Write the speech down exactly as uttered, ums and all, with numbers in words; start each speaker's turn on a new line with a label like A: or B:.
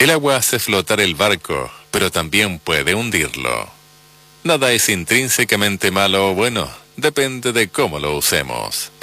A: El agua hace flotar el barco, pero también puede hundirlo. Nada es intrínsecamente malo o bueno, depende de cómo lo usemos.